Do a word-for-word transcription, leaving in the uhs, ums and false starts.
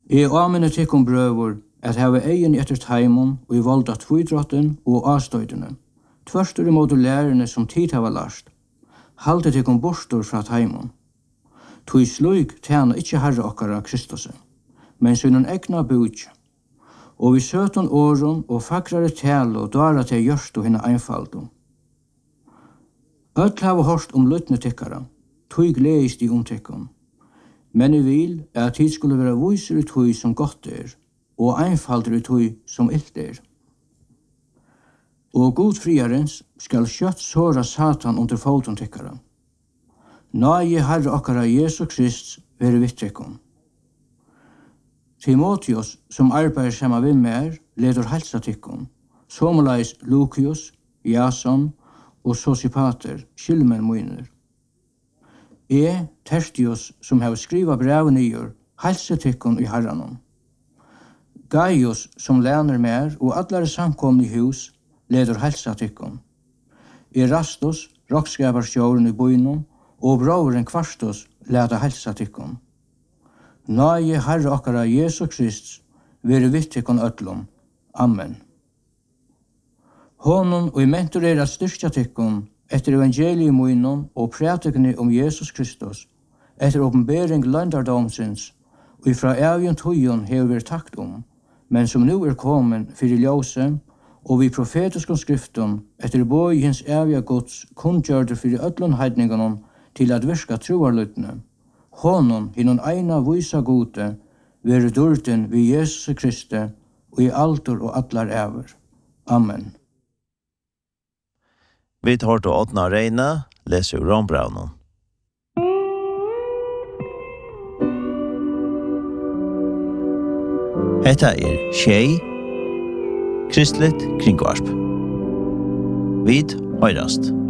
Jeg amene tikkum brøver at hava egen etter taimon og i volda tvidrotten og avstøydene. Tvørstur imot lærerne som tid hava lært. Halte tikkum borstur fra taimon. Tui sluik tjena ikkje herre okkara Kristuset, men synnen egna bukje. Og vi søton åron og fagrare tale og dara til gjørstu henne einfaldu. Öll hava horst om lytne tikkara, tui gleist i omtikkum. Men jeg vil at tid skulle være viser i tui som godt er, og einfalder i tui som ilt er. Og god friarens skal kjøtt såra Satan under foten tikkara. Nøye Herre okkara Jesu Krist være vittekkom. Timotheus, som arbeider sammen med mer, leder helsa tikkom, somleis Lucius, Jason og Sosipater, skilmen moiner. Jeg, Tertius, som har skrivet brev nyer, helsa tikkom i herranom. Gaius, som læner mer, og allare samkomne i hus, leder helsa tikkom. Erastus, rockskaparsjåren i boinom, og broveren Kvarstus leda helsa tikkom. Nøye Herre okkara Jesu Krist, vere vitt tikkom ötlom. Amen. Honom og i mentorera styrkja tikkom, etter evangelium moinom og prætikene om Jesus Kristus, etter åpenbering løndardomsins, og ifra evgen tøyen hever vi takt om, men som nu er kommen fyrir ljøse, og vi profetiske skriften, etter bøy hins evige gods, kundgjørte fyrir øtlun heidninganon, til at virka troarlytne. Honom, hinnon eina vysa gode, vere durten vi Jesus Kristi, og i altor og atlar ever. Amen. Vi tar til åttende Reine, leser Rombraunen. Hetta er Tjei, Kristligt kringvarp. Vid høyrast.